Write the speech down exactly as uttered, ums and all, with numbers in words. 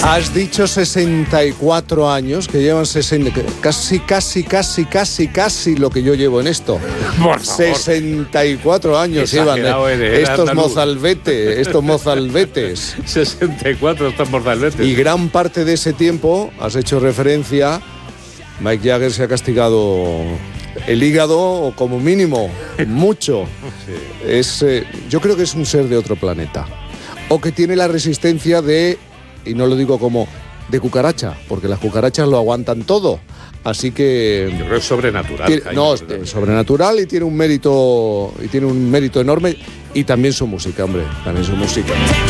Has dicho sesenta y cuatro años, que llevan sesenta, casi, casi, casi, casi, casi lo que yo llevo en esto. Por favor. sesenta y cuatro años llevan eh, estos mozalbetes, estos mozalbetes. sesenta y cuatro estos mozalbetes. Y gran parte de ese tiempo, has hecho referencia, Mick Jagger se ha castigado el hígado, o como mínimo, mucho. Sí. Es, eh, yo creo que es un ser de otro planeta. O que tiene la resistencia de, y no lo digo como de cucaracha, porque las cucarachas lo aguantan todo. Así que yo creo que es sobrenatural. Tiene, no, es sobrenatural y tiene un mérito y tiene un mérito enorme, y también su música, hombre, también su música.